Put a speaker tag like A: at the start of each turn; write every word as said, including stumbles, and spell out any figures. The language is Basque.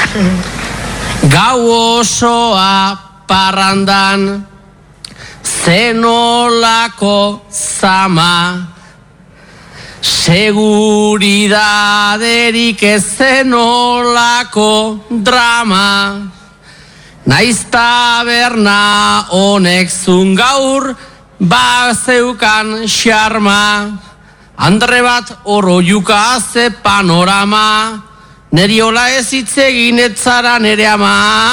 A: Gau osoa parrandan, zenolako zama, seguridaderik ez zenolako drama, naiz taberna honek zun gaur bazeukan xarma, andre bat oroiuka ze panorama, neri hola ez hitz egin ez zara nere ama.